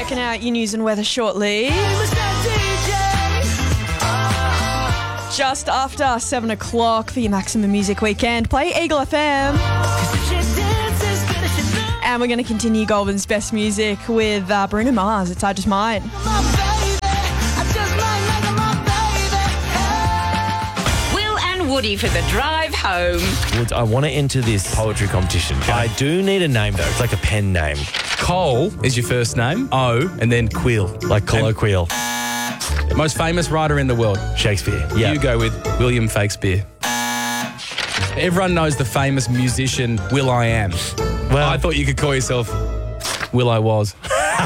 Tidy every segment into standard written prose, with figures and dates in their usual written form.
Checking out your news and weather shortly. Just after 7 o'clock for your Maximum Music Weekend, play Eagle FM. And we're going to continue Goulburn's best music with Bruno Mars. It's I Just Might. Will and Woody for the drive home. Woods, I want to enter this poetry competition. I do need a name, though. It's like a pen name. Cole is your first name. O, and then Quill. Like colloquial. Most famous writer in the world. Shakespeare. Yeah. You go with William Shakespeare. Everyone knows the famous musician Will I Am. Well, I thought you could call yourself Will I Was.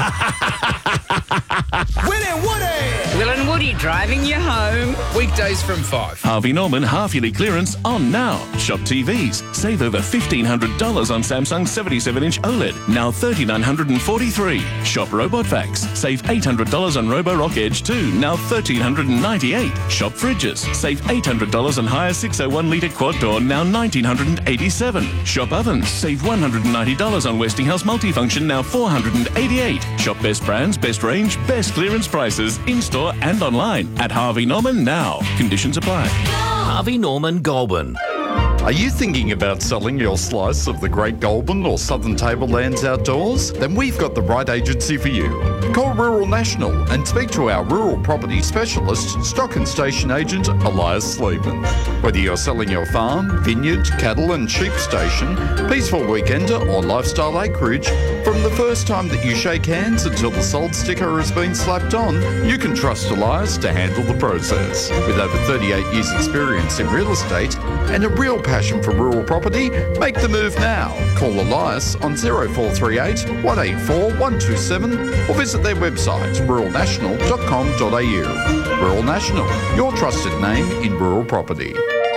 Will and Woody driving you home. Weekdays from 5. Harvey Norman half-yearly clearance on now. Shop TVs. Save over $1,500 on Samsung 77-inch OLED. Now $3,943. Shop Robot Vacs. Save $800 on Roborock Edge 2. Now $1,398. Shop Fridges. Save $800 on Hire 601-litre quad door. Now $1,987. Shop Ovens. Save $190 on Westinghouse Multifunction. Now $488. Shop best brands, best range, best clearance prices. In-store and online at Harvey Norman now. Conditions apply. Harvey Norman Goulburn. Are you thinking about selling your slice of the Great Goulburn or Southern Tablelands outdoors? Then we've got the right agency for you. Call Rural National and speak to our rural property specialist, stock and station agent Elias Sleeman. Whether you're selling your farm, vineyard, cattle and sheep station, peaceful weekender or lifestyle acreage, from the first time that you shake hands until the sold sticker has been slapped on, you can trust Elias to handle the process. With over 38 years experience in real estate and a real passion for rural property, make the move now. Call Elias on 0438 184 127 or visit their website ruralnational.com.au. Rural National, your trusted name in rural property.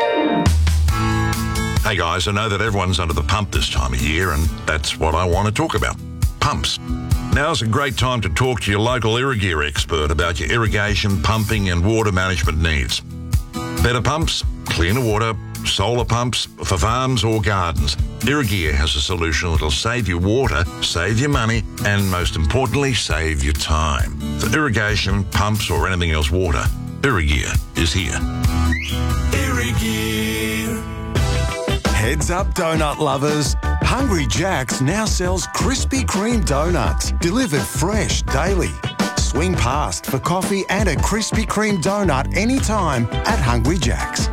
Hey guys, I know that everyone's under the pump this time of year, and that's what I want to talk about. Pumps. Now's a great time to talk to your local Irrigear expert about your irrigation, pumping and water management needs. Better pumps, cleaner water, solar pumps for farms or gardens. Irrigear has a solution that'll save you water, save you money, and most importantly, save you time. For irrigation, pumps or anything else water, Irrigear is here. Irrigear. Heads up, donut lovers. Hungry Jack's now sells Krispy Kreme donuts, delivered fresh daily. Swing past for coffee and a Krispy Kreme donut anytime at Hungry Jack's.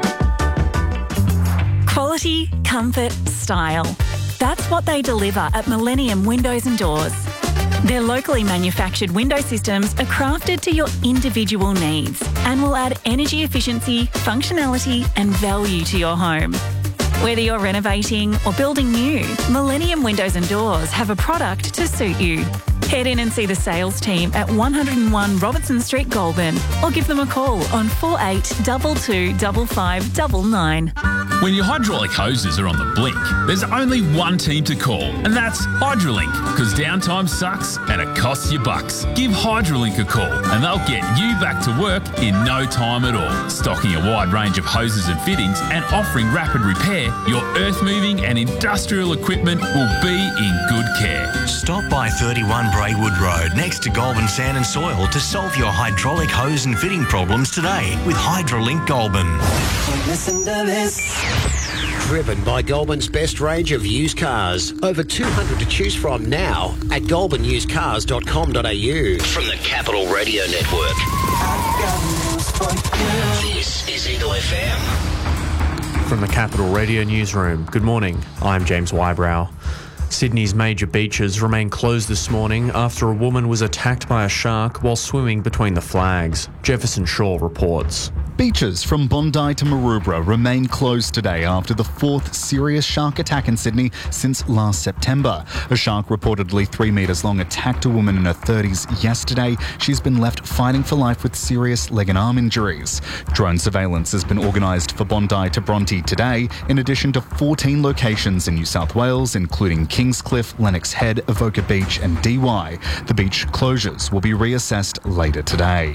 Quality, comfort, style. That's what they deliver at Millennium Windows and Doors. Their locally manufactured window systems are crafted to your individual needs and will add energy efficiency, functionality and value to your home. Whether you're renovating or building new, Millennium Windows and Doors have a product to suit you. Head in and see the sales team at 101 Robertson Street, Goulburn, or give them a call on 4822 5599. When your hydraulic hoses are on the blink, there's only one team to call, and that's Hydrolink, because downtime sucks and it costs you bucks. Give Hydrolink a call and they'll get you back to work in no time at all. Stocking a wide range of hoses and fittings and offering rapid repair, your earth-moving and industrial equipment will be in good care. Stop by 31 Braywood Road next to Goulburn Sand and Soil to solve your hydraulic hose and fitting problems today with Hydrolink Goulburn. Listen to this. Driven by Goulburn's best range of used cars. Over 200 to choose from now at goulburnusedcars.com.au. From the Capital Radio Network. This is Eagle FM. From the Capital Radio Newsroom, good morning. I'm James Wybrow. Sydney's major beaches remain closed this morning after a woman was attacked by a shark while swimming between the flags. Jefferson Shaw reports. Beaches from Bondi to Maroubra remain closed today after the fourth serious shark attack in Sydney since last September. A shark reportedly 3 metres long attacked a woman in her 30s yesterday. She's been left fighting for life with serious leg and arm injuries. Drone surveillance has been organised for Bondi to Bronte today, in addition to 14 locations in New South Wales, including Kingscliff, Lennox Head, Avoca Beach and Dee Why. The beach closures will be reassessed later today.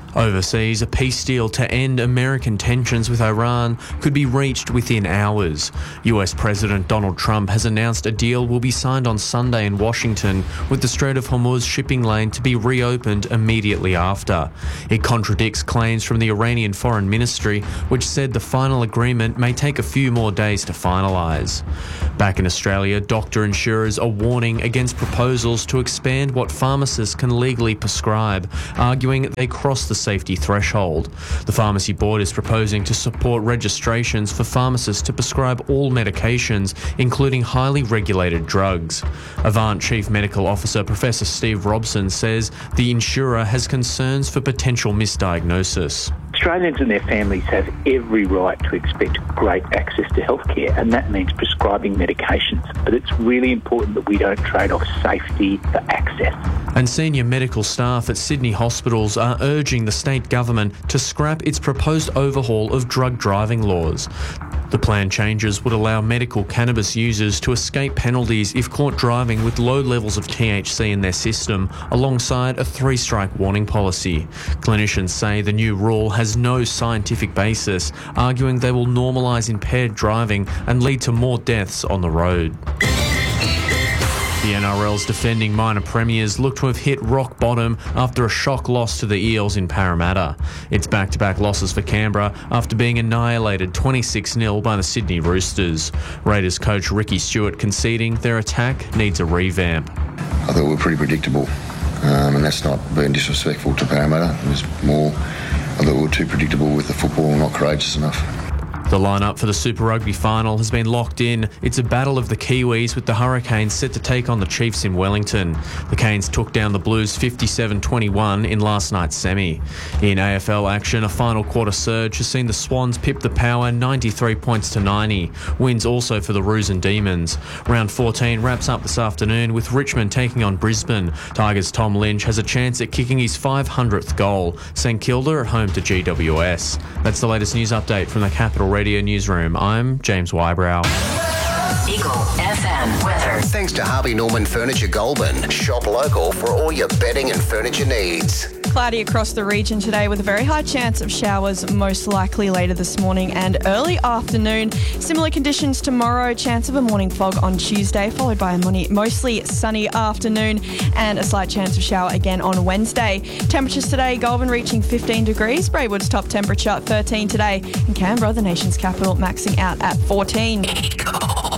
Overseas, a peace deal to end American tensions with Iran could be reached within hours. US President Donald Trump has announced a deal will be signed on Sunday in Washington, with the Strait of Hormuz shipping lane to be reopened immediately after. It contradicts claims from the Iranian Foreign Ministry, which said the final agreement may take a few more days to finalise. Back in Australia, doctor insurers are warning against proposals to expand what pharmacists can legally prescribe, arguing they cross the safety threshold. The Pharmacy Board is proposing to support registrations for pharmacists to prescribe all medications, including highly regulated drugs. Avant Chief Medical Officer Professor Steve Robson says the insurer has concerns for potential misdiagnosis. Australians and their families have every right to expect great access to healthcare, and that means prescribing medications. But it's really important that we don't trade off safety for access. And senior medical staff at Sydney hospitals are urging the state government to scrap its proposed overhaul of drug driving laws. The planned changes would allow medical cannabis users to escape penalties if caught driving with low levels of THC in their system, alongside a 3-strike warning policy. Clinicians say the new rule has no scientific basis, arguing they will normalise impaired driving and lead to more deaths on the road. The NRL's defending minor premiers look to have hit rock bottom after a shock loss to the Eels in Parramatta. It's back-to-back losses for Canberra after being annihilated 26-0 by the Sydney Roosters. Raiders coach Ricky Stewart conceding their attack needs a revamp. I thought we were pretty predictable, and that's not being disrespectful to Parramatta. It was more, I thought we were too predictable with the football, not courageous enough. The lineup for the Super Rugby final has been locked in. It's a battle of the Kiwis, with the Hurricanes set to take on the Chiefs in Wellington. The Canes took down the Blues 57-21 in last night's semi. In AFL action, a final quarter surge has seen the Swans pip the Power 93 points to 90. Wins also for the Roos and Demons. Round 14 wraps up this afternoon with Richmond taking on Brisbane. Tigers' Tom Lynch has a chance at kicking his 500th goal. St Kilda at home to GWS. That's the latest news update from the Capital Radio Newsroom. I'm James Wybrow. Eagle FM weather. Thanks to Harvey Norman Furniture Goulburn. Shop local for all your bedding and furniture needs. Cloudy across the region today with a very high chance of showers, most likely later this morning and early afternoon. Similar conditions tomorrow, chance of a morning fog on Tuesday, followed by a mostly sunny afternoon and a slight chance of shower again on Wednesday. Temperatures today, Goulburn reaching 15 degrees, Braidwood's top temperature 13 today, and Canberra, the nation's capital, maxing out at 14.